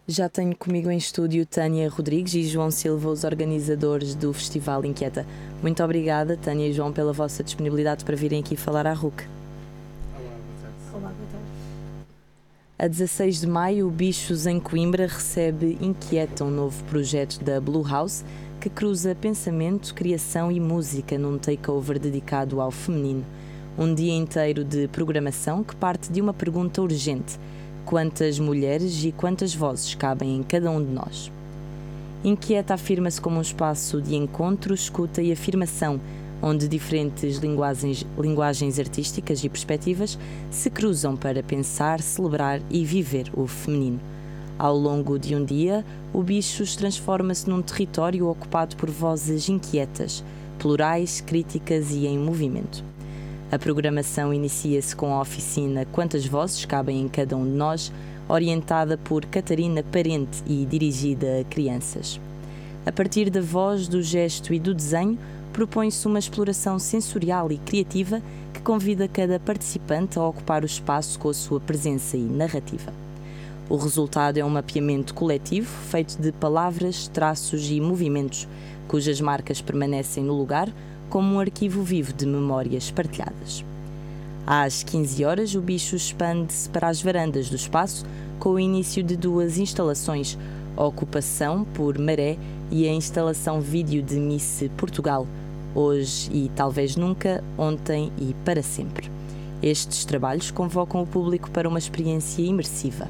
Já tenho comigo em estúdio Tânia Rodrigues e João Silva, os organizadores do Festival Inquieta. Muito obrigada, Tânia e João, pela vossa disponibilidade para virem aqui falar à RUC. Olá, boa tarde. A 16 de maio, o Bichos em Coimbra recebe Inquieta, um novo projeto da Blue House que cruza pensamento, criação e música num takeover dedicado ao feminino. Um dia inteiro de programação que parte de uma pergunta urgente: quantas mulheres e quantas vozes cabem em cada um de nós? Inquieta afirma-se como um espaço de encontro, escuta e afirmação, onde diferentes linguagens artísticas e perspectivas se cruzam para pensar, celebrar e viver o feminino. Ao longo de um dia, o Bichos transforma-se num território ocupado por vozes inquietas, plurais, críticas e em movimento. A programação inicia-se com a oficina Quantas Vozes Cabem em Cada Um de Nós, orientada por Catarina Parente e dirigida a crianças. A partir da voz, do gesto e do desenho, propõe-se uma exploração sensorial e criativa que convida cada participante a ocupar o espaço com a sua presença e narrativa. O resultado é um mapeamento coletivo feito de palavras, traços e movimentos, cujas marcas permanecem no lugar como um arquivo vivo de memórias partilhadas. Às 15 horas, o Bicho expande-se para as varandas do espaço com o início de duas instalações, a Ocupação por Maré e a instalação vídeo de Miss Portugal, Hoje e Talvez Nunca, Ontem e Para Sempre. Estes trabalhos convocam o público para uma experiência imersiva.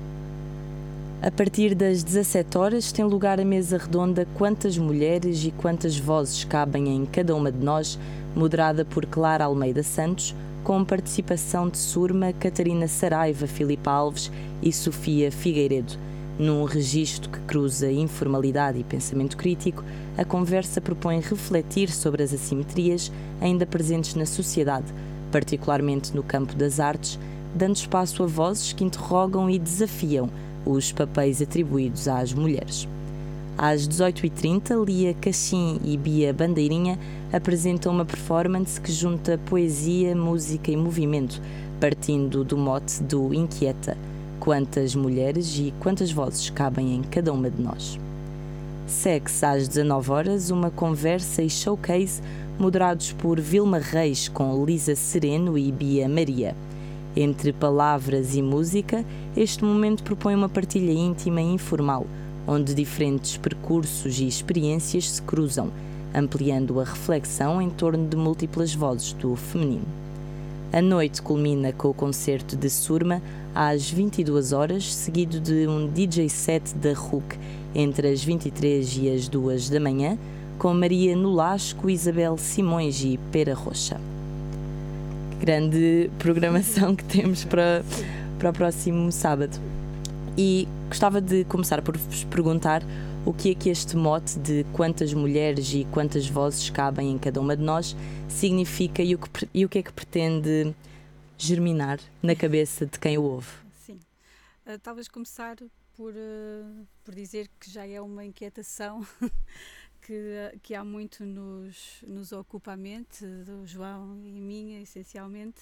A partir das 17 horas tem lugar a mesa redonda Quantas Mulheres e Quantas Vozes Cabem em Cada Uma de Nós, moderada por Clara Almeida Santos, com participação de Surma, Catarina Saraiva, Filipe Alves e Sofia Figueiredo. Num registro que cruza informalidade e pensamento crítico, a conversa propõe refletir sobre as assimetrias ainda presentes na sociedade, particularmente no campo das artes, dando espaço a vozes que interrogam e desafiam os papéis atribuídos às mulheres. Às 18h30, Lia Cachim e Bia Bandeirinha apresentam uma performance que junta poesia, música e movimento, partindo do mote do Inquieta: quantas mulheres e quantas vozes cabem em cada uma de nós. Segue-se às 19 horas uma conversa e showcase moderados por Vilma Reis com Lisa Sereno e Bia Maria. Entre palavras e música, este momento propõe uma partilha íntima e informal, onde diferentes percursos e experiências se cruzam, ampliando a reflexão em torno de múltiplas vozes do feminino. A noite culmina com o concerto de Surma às 22 horas, seguido de um DJ set da RUC entre as 23 e as 2 da manhã, com Maria Nolasco, Isabel Simões e Pera Rocha. Grande programação que temos para o próximo sábado. E gostava de começar por vos perguntar o que é que este mote de quantas mulheres e quantas vozes cabem em cada uma de nós significa e o que é que pretende germinar na cabeça de quem o ouve. Sim, talvez começar por dizer que já é uma inquietação que há muito nos ocupa a mente, do João e minha, essencialmente,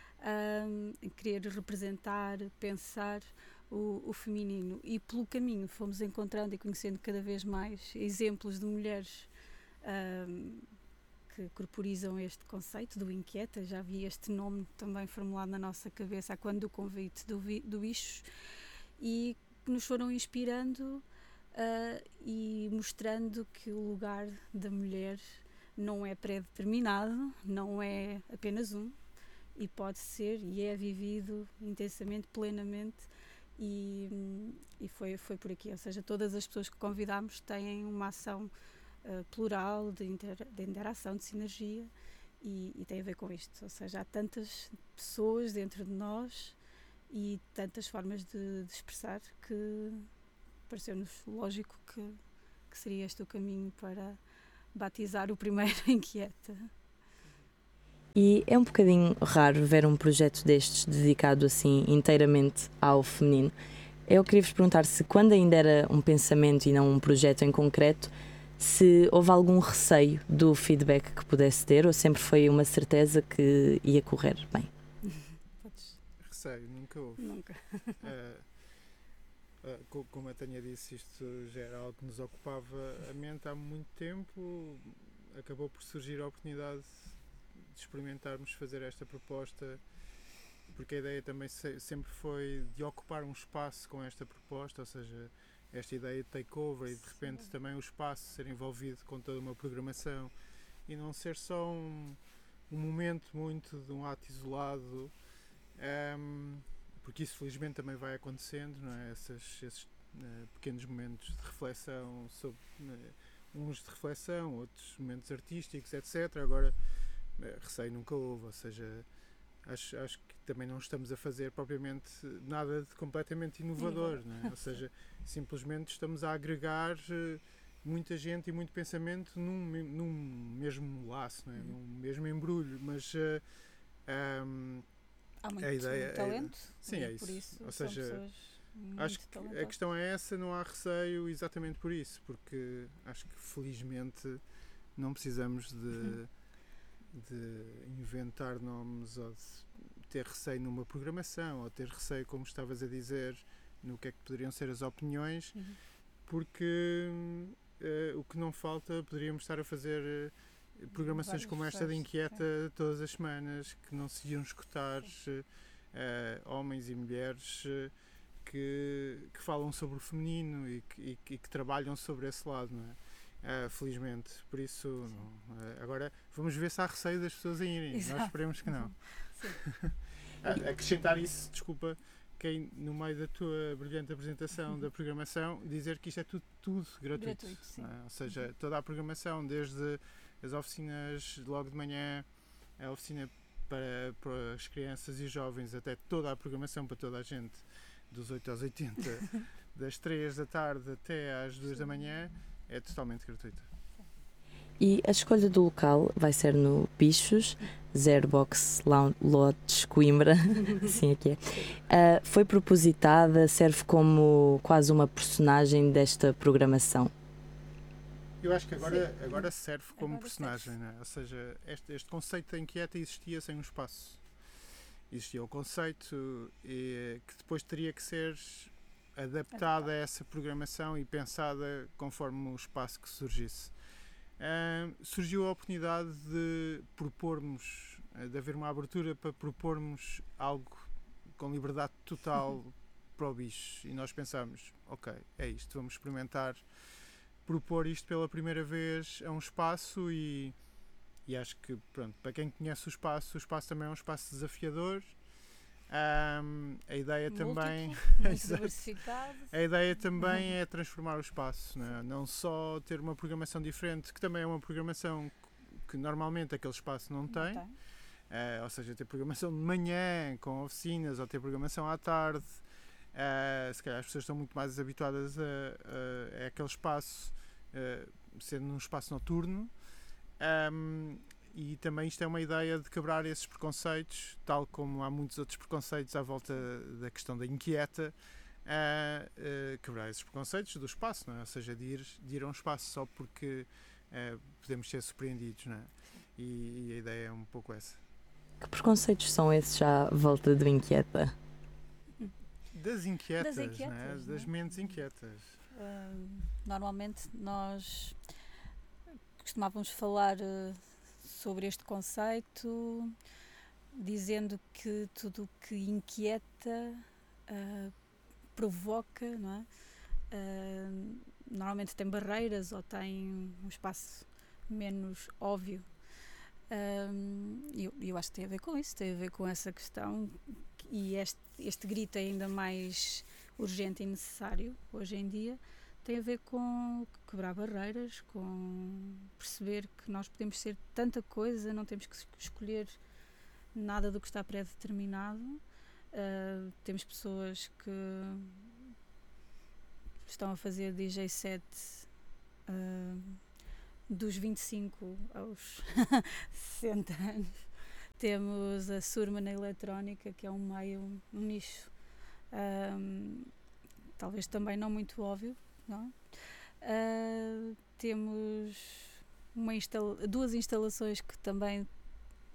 querer representar, pensar o feminino, e pelo caminho fomos encontrando e conhecendo cada vez mais exemplos de mulheres que corporizam este conceito do Inquieta. Já havia este nome também formulado na nossa cabeça quando o convite do Bichos, e que nos foram inspirando e mostrando que o lugar da mulher não é pré-determinado, não é apenas um, e pode ser e é vivido intensamente, plenamente, e foi por aqui. Ou seja, todas as pessoas que convidámos têm uma ação plural, de interação, de sinergia, e tem a ver com isto. Ou seja, há tantas pessoas dentro de nós e tantas formas de expressar que pareceu-nos lógico que seria este o caminho para batizar o primeiro Inquieta. E é um bocadinho raro ver um projeto destes dedicado assim inteiramente ao feminino. Eu queria vos perguntar se, quando ainda era um pensamento e não um projeto em concreto, se houve algum receio do feedback que pudesse ter, ou sempre foi uma certeza que ia correr bem? Receio, nunca houve. Nunca. como a Tânia disse, isto já era algo que nos ocupava a mente há muito tempo. Acabou por surgir a oportunidade de experimentarmos fazer esta proposta, porque a ideia também sempre foi de ocupar um espaço com esta proposta, ou seja, esta ideia de takeover e de repente também o espaço ser envolvido com toda uma programação e não ser só um momento muito de um ato isolado, porque isso felizmente também vai acontecendo, não é? Esses pequenos momentos de reflexão, sobre, uns de reflexão, outros momentos artísticos, etc. Agora, receio nunca houve, ou seja, acho que também não estamos a fazer propriamente nada de completamente inovador, não é? Ou seja, simplesmente estamos a agregar muita gente e muito pensamento num mesmo laço, não é? Num mesmo embrulho, mas há muito a ideia talento, sim, é isso. Por isso ou seja, acho que talentosas. a questão é essa, não há receio exatamente por isso, porque acho que felizmente não precisamos de inventar nomes ou de ter receio numa programação ou ter receio, como estavas a dizer, no que é que poderiam ser as opiniões, porque o que não falta, poderíamos estar a fazer programações como esta de Inquieta todas as semanas, que não se iam escutar homens e mulheres que falam sobre o feminino e que trabalham sobre esse lado, não é? Felizmente, por isso não, agora vamos ver se há receio das pessoas em irem. Nós esperemos que não. Acrescentar isso, desculpa, que no meio da tua brilhante apresentação da programação, dizer que isto é tudo gratuito, ou seja, toda a programação, desde as oficinas logo de manhã, a oficina para as crianças e jovens, até toda a programação para toda a gente, dos 8 aos 80, das 3 da tarde até às 2 da manhã, é totalmente gratuita. E a escolha do local vai ser no Bichos, Zero Box Lotes Coimbra, assim é que é. Foi propositada, serve como quase uma personagem desta programação. Eu acho que agora serve como personagem, né? Ou seja, este conceito da Inquieta existia sem um espaço. Existia o conceito que depois teria que ser adaptada a essa programação e pensada conforme o espaço que surgisse. Surgiu a oportunidade de propormos, de haver uma abertura para propormos algo com liberdade total para o bicho. E nós pensámos, ok, é isto, vamos experimentar propor isto pela primeira vez a um espaço e acho que, pronto, para quem conhece o espaço também é um espaço desafiador. A ideia também a ideia também é transformar o espaço, não só ter uma programação diferente, que também é uma programação que normalmente aquele espaço não tem. Ou seja, ter programação de manhã com oficinas ou ter programação à tarde. Se calhar as pessoas estão muito mais habituadas a aquele espaço sendo num espaço noturno. E também isto é uma ideia de quebrar esses preconceitos, tal como há muitos outros preconceitos à volta da questão da Inquieta, quebrar esses preconceitos do espaço, não é? Ou seja, de ir a um espaço só porque podemos ser surpreendidos, não é? E a ideia é um pouco essa. Que preconceitos são esses à volta do Inquieta? Das inquietas, né? Das mentes inquietas. Normalmente nós costumávamos falar sobre este conceito dizendo que tudo o que inquieta provoca, não é? Normalmente tem barreiras ou tem um espaço menos óbvio. Eu acho que tem a ver com isso, tem a ver com essa questão, e este grito é ainda mais urgente e necessário hoje em dia. Tem a ver com quebrar barreiras, com perceber que nós podemos ser tanta coisa, não temos que escolher nada do que está pré-determinado. Temos pessoas que estão a fazer DJ set dos 25 aos 60 anos. Temos a surma na eletrónica, que é um nicho talvez também não muito óbvio, não? Temos duas instalações que também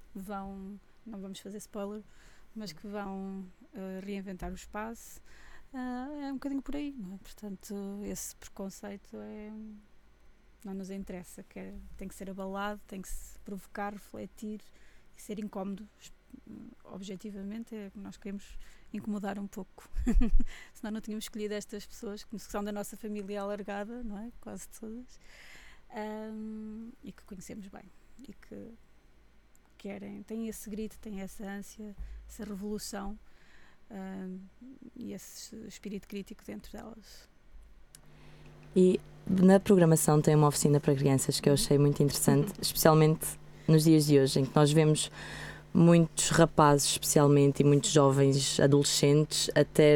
vão, não vamos fazer spoiler, mas que vão reinventar o espaço. é um bocadinho por aí, não é? Portanto, esse preconceito não nos interessa, tem que ser abalado, tem que se provocar, refletir e ser incómodo. Objetivamente, nós queremos incomodar um pouco. Senão não tínhamos escolhido estas pessoas que são da nossa família alargada, não é? Quase todas, e que conhecemos bem e que têm esse grito, têm essa ânsia, essa revolução, e esse espírito crítico dentro delas. E na programação tem uma oficina para crianças que eu achei muito interessante, especialmente nos dias de hoje, em que nós vemos muitos rapazes, especialmente, e muitos jovens adolescentes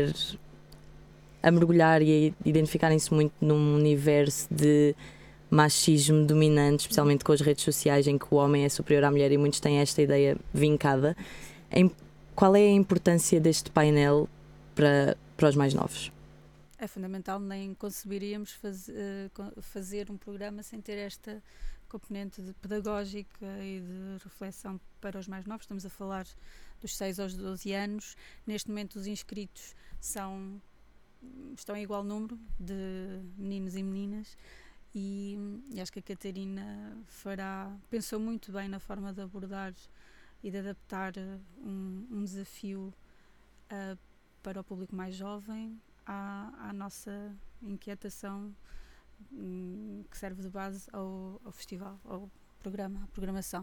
a mergulhar e a identificarem-se muito num universo de machismo dominante, especialmente com as redes sociais, em que o homem é superior à mulher, e muitos têm esta ideia vincada. Qual é a importância deste painel para os mais novos? É fundamental, nem conseguiríamos fazer um programa sem ter esta componente pedagógica e de reflexão para os mais novos. Estamos a falar dos 6 aos 12 anos. Neste momento os inscritos estão em igual número de meninos e meninas, e acho que a Catarina pensou muito bem na forma de abordar e de adaptar um desafio para o público mais jovem à nossa inquietação, que serve de base ao festival, ao programa, à programação.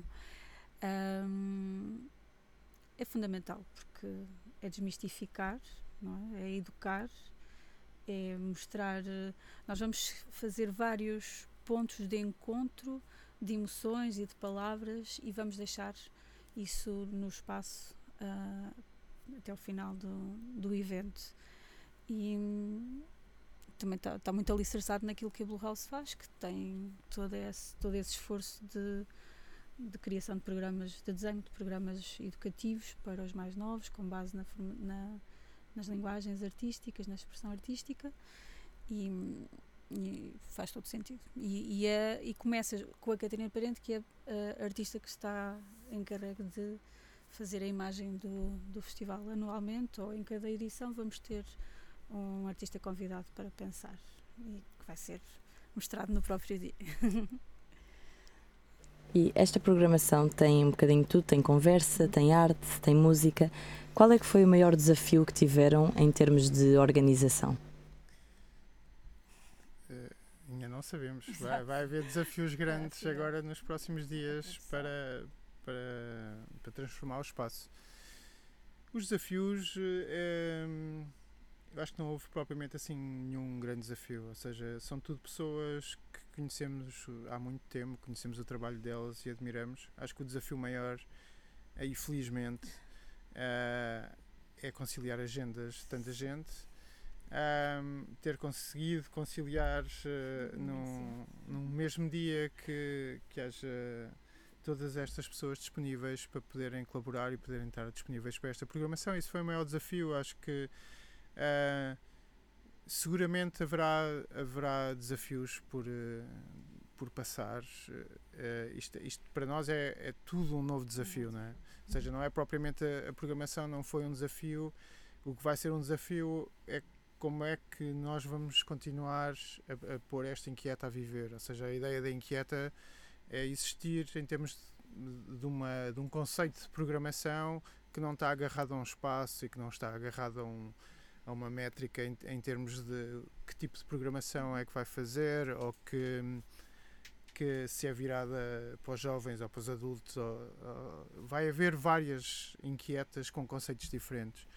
É fundamental, porque é desmistificar, não é? É educar, é mostrar. Nós vamos fazer vários pontos de encontro de emoções e de palavras, e vamos deixar isso no espaço até ao final do evento. E também está muito alicerçado naquilo que a Blue House faz, que tem todo esse esforço de criação de programas de desenho, de programas educativos para os mais novos, com base nas linguagens artísticas, na expressão artística, e faz todo sentido. E começa com a Catarina Parente, que é a artista que está encarregue de fazer a imagem do festival anualmente, ou em cada edição vamos ter um artista convidado para pensar, e que vai ser mostrado no próprio dia. E esta programação tem um bocadinho de tudo, tem conversa, tem arte, tem música. Qual é que foi o maior desafio que tiveram em termos de organização? Ainda não sabemos. Vai haver desafios grandes agora nos próximos dias para transformar o espaço. Os desafios, eu acho que não houve propriamente assim nenhum grande desafio, ou seja, são tudo pessoas que conhecemos há muito tempo, conhecemos o trabalho delas e admiramos. Acho que o desafio maior, e felizmente, é conciliar agendas de tanta gente, ter conseguido conciliar num mesmo dia que haja todas estas pessoas disponíveis para poderem colaborar e poderem estar disponíveis para esta programação. Isso foi o maior desafio. Acho que seguramente haverá desafios por passar. Isto para nós é tudo um novo desafio, não é? Ou seja, não é propriamente a programação, não foi um desafio. O que vai ser um desafio é como é que nós vamos continuar a pôr esta Inquieta a viver. Ou seja, a ideia da Inquieta é existir em termos de um conceito de programação que não está agarrado a um espaço e que não está agarrado a uma métrica em termos de que tipo de programação é que vai fazer, ou que se é virada para os jovens ou para os adultos. Vai haver várias Inquietas com conceitos diferentes.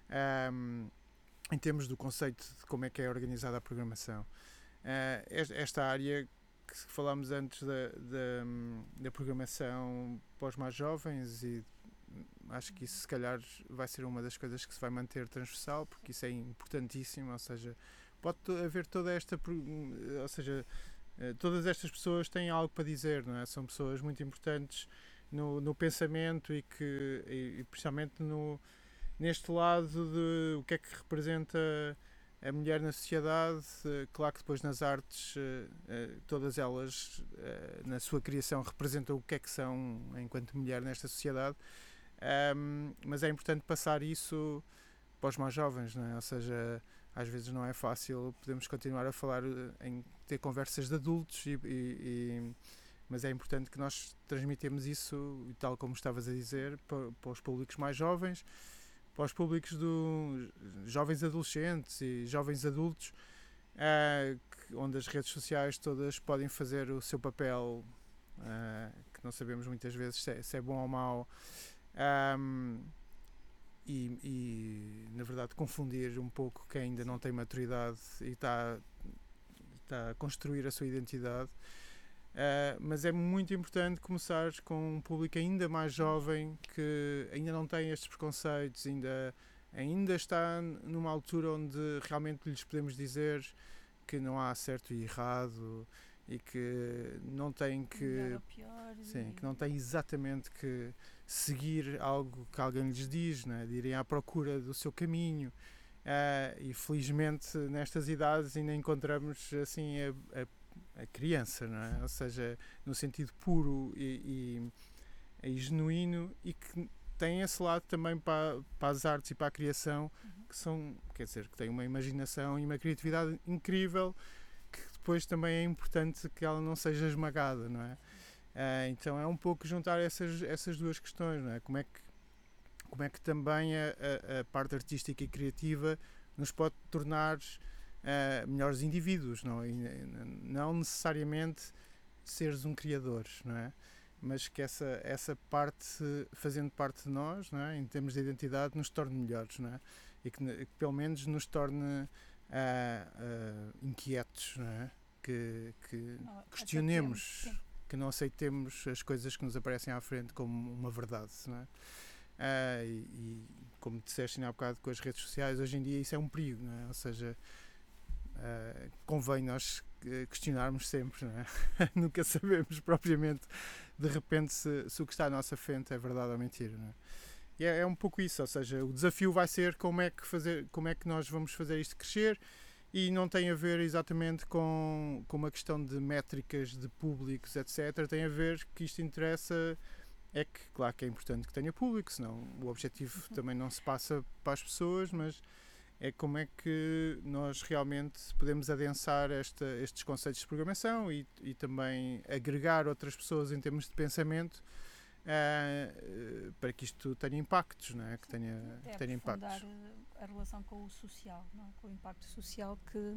Em termos do conceito de como é que é organizada a programação. Esta área que falámos antes da programação para os mais jovens, e acho que isso se calhar vai ser uma das coisas que se vai manter transversal, porque isso é importantíssimo, ou seja, pode haver toda esta, ou seja, todas estas pessoas têm algo para dizer, não é? São pessoas muito importantes no pensamento e principalmente neste lado de o que é que representa a mulher na sociedade. Claro que depois nas artes, todas elas, na sua criação, representam o que é que são enquanto mulher nesta sociedade, mas é importante passar isso para os mais jovens, não é? Ou seja, às vezes não é fácil, podemos continuar a falar, em ter conversas de adultos, mas é importante que nós transmitamos isso, tal como estavas a dizer, para os públicos mais jovens, para os públicos dos jovens adolescentes e jovens adultos, onde as redes sociais todas podem fazer o seu papel, que não sabemos muitas vezes se é bom ou mau, e na verdade confundir um pouco quem ainda não tem maturidade e está a construir a sua identidade. Mas é muito importante começar com um público ainda mais jovem, que ainda não tem estes preconceitos, ainda está numa altura onde realmente lhes podemos dizer que não há certo e errado, e que não tem que não tem exatamente que seguir algo que alguém lhes diz, né? De irem à procura do seu caminho. E felizmente nestas idades ainda encontramos assim a criança, não é? Ou seja, no sentido puro e genuíno, e que tem esse lado também para as artes e para a criação, que são, quer dizer, que tem uma imaginação e uma criatividade incrível, que depois também é importante que ela não seja esmagada, não é? Então é um pouco juntar essas duas questões, não é? Como é que também a parte artística e criativa nos pode tornar melhores indivíduos, não necessariamente seres um criador, não é? Mas que essa parte, fazendo parte de nós, não é? Em termos de identidade, nos torne melhores, não é? E que pelo menos nos torne inquietos, não é? Que questionemos, que não aceitemos as coisas que nos aparecem à frente como uma verdade, não é? E como disseste há bocado com as redes sociais, hoje em dia isso é um perigo, não é? Ou seja, convém nós questionarmos sempre, não é? Nunca sabemos propriamente de repente se o que está à nossa frente é verdade ou mentira, não é? E é um pouco isso, ou seja, o desafio vai ser como é que nós vamos fazer isto crescer, e não tem a ver exatamente com uma questão de métricas de públicos, etc. Tem a ver que isto interessa, é que claro que é importante que tenha público, senão o objetivo também não se passa para as pessoas, mas é como é que nós realmente podemos adensar estes conceitos de programação e também agregar outras pessoas em termos de pensamento, para que isto tenha impactos, não é? Que tenha impactos. A relação com o social, não é? Com o impacto social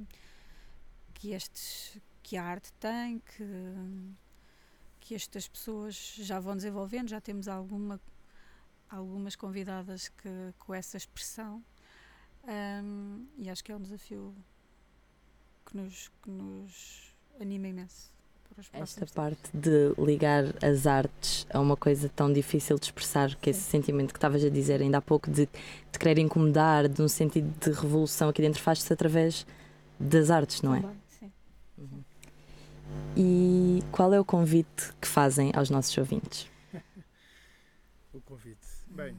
que a arte tem, que estas pessoas já vão desenvolvendo. Já temos algumas convidadas com essa expressão, e acho que é um desafio que nos anima imenso. Esta parte de ligar as artes a uma coisa tão difícil de expressar, que esse sentimento que estavas a dizer ainda há pouco, de querer incomodar, de um sentido de revolução aqui dentro, faz-se através das artes, não é? Sim. Uhum. E qual é o convite que fazem aos nossos ouvintes? O convite? Bem,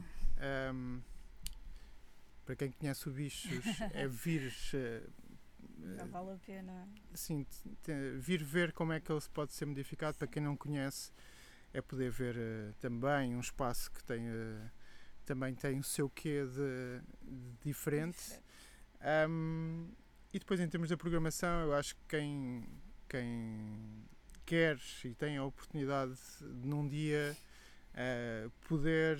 para quem conhece o Bichos, é vir... Já vale a pena. Sim, vir ver como é que ele pode ser modificado. Para quem não conhece, é poder ver também um espaço que também tem o seu quê de diferente. E depois, em termos da programação, eu acho que quem quer e tem a oportunidade de num dia poder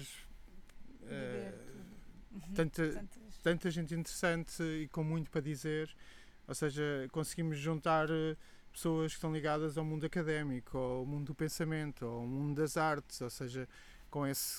tanta gente interessante e com muito para dizer. Ou seja, conseguimos juntar pessoas que estão ligadas ao mundo académico, ao mundo do pensamento, ao mundo das artes, ou seja, com esse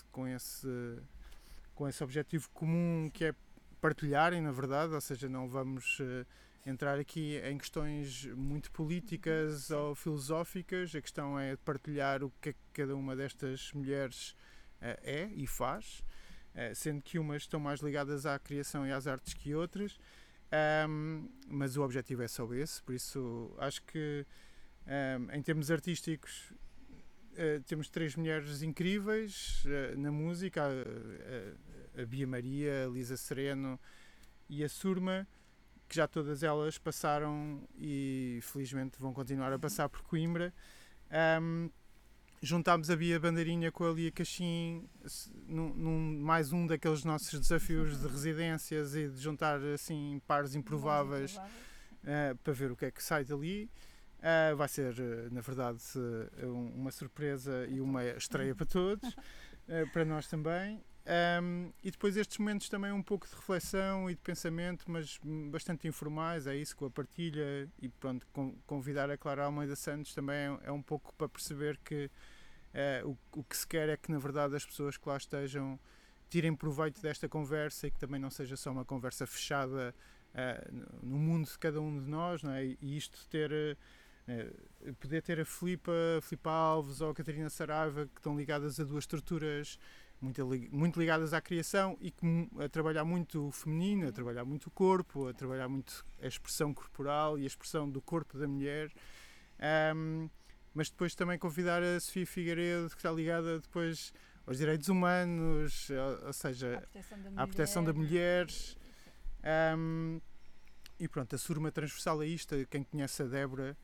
objetivo comum, que é partilharem, na verdade. Ou seja, não vamos entrar aqui em questões muito políticas ou filosóficas. A questão é partilhar o que é que cada uma destas mulheres é e faz, sendo que umas estão mais ligadas à criação e às artes que outras. Mas o objetivo é só esse, por isso acho que em termos artísticos temos 3 mulheres incríveis na música, a Bia Maria, a Lisa Sereno e a Surma, que já todas elas passaram e felizmente vão continuar a passar por Coimbra, juntámos a Bia Bandeirinha com a Lia Cachim num mais um daqueles nossos desafios de residências e de juntar assim pares improváveis para ver o que é que sai dali. Vai ser, na verdade, uma surpresa e uma estreia para todos, para nós também. E depois estes momentos também um pouco de reflexão e de pensamento, mas bastante informais, é isso, com a partilha e pronto, convidar a Clara Almeida Santos também é um pouco para perceber que o que se quer é que na verdade as pessoas que lá estejam tirem proveito desta conversa e que também não seja só uma conversa fechada no mundo de cada um de nós, não é? E isto poder ter a Filipa Alves ou a Catarina Saraiva, que estão ligadas a duas estruturas muito ligadas à criação e a trabalhar muito o feminino, a trabalhar muito o corpo, a trabalhar muito a expressão corporal e a expressão do corpo da mulher. Mas depois também convidar a Sofia Figueiredo, que está ligada depois aos direitos humanos, ou seja, à proteção da mulher. E pronto, a Surma transversal a isto, quem conhece a Débora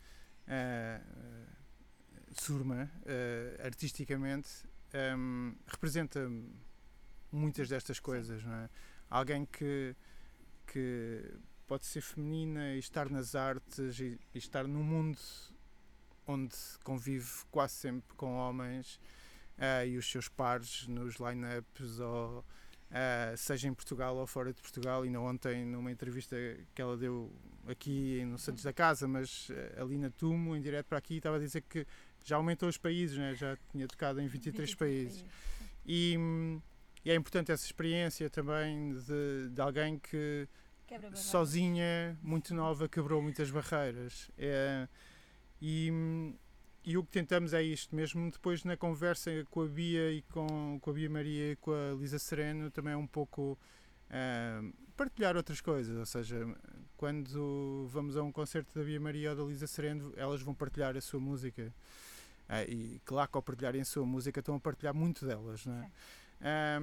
Surma, artisticamente, representa muitas destas coisas, não é? Alguém que pode ser feminina e estar nas artes e estar num mundo onde convive quase sempre com homens e os seus pares nos line-ups, ou seja em Portugal ou fora de Portugal. Ainda ontem, numa entrevista que ela deu aqui no Santos da Casa, mas ali na Tumo, em direto para aqui, estava a dizer que já aumentou os países, né? Já tinha tocado em 23 países. E é importante essa experiência também de alguém que sozinha, muito nova, quebrou muitas barreiras. E o que tentamos é isto mesmo. Depois na conversa com a Bia e com a Bia Maria e com a Lisa Sereno também é um pouco partilhar outras coisas, ou seja, quando vamos a um concerto da Bia Maria ou da Lisa Sereno, elas vão partilhar a sua música. E claro que ao partilharem a sua música estão a partilhar muito delas, não é?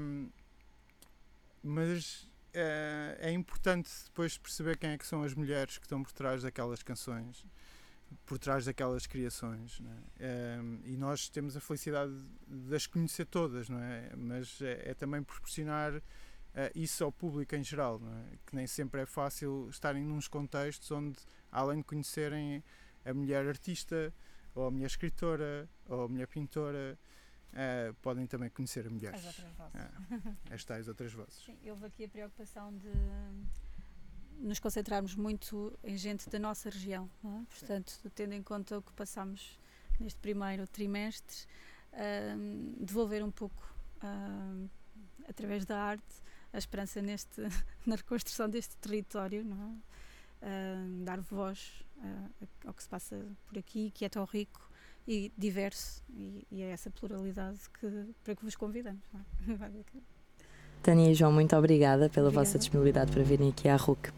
Mas é importante depois perceber quem é que são as mulheres que estão por trás daquelas canções, por trás daquelas criações, não é? E nós temos a felicidade de as conhecer todas, não é? Mas é também proporcionar isso ao público em geral, não é? Que nem sempre é fácil estarem nos contextos onde, além de conhecerem a mulher artista, ou a mulher escritora, ou a mulher pintora, podem também conhecer a mulheres. As outras vozes. As tais outras vozes. Sim, houve aqui a preocupação de nos concentrarmos muito em gente da nossa região, não é? Portanto, tendo em conta o que passamos neste primeiro trimestre, devolver um pouco, através da arte, a esperança na reconstrução deste território, não é? Dar voz ao que se passa por aqui, que é tão rico e diverso, e é essa pluralidade para que vos convidamos, não é? Tânia e João, muito obrigada pela vossa disponibilidade para virem aqui à RUC.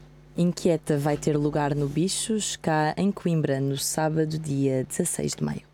Inquieta vai ter lugar no Bichos, cá em Coimbra, no sábado, dia 16 de maio.